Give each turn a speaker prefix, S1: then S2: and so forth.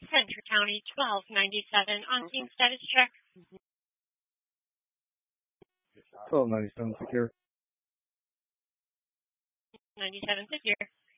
S1: Center County 1297 on team status check.
S2: 1297 secure.
S1: 97 secure.